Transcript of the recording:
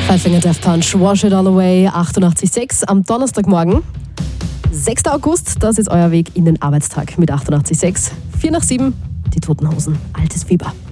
Five Finger Death Punch, Wash It All Away, 88,6 am Donnerstagmorgen. 6. August, das ist euer Weg in den Arbeitstag mit 88,6. 4 nach 7, die Toten Hosen, Altes Fieber.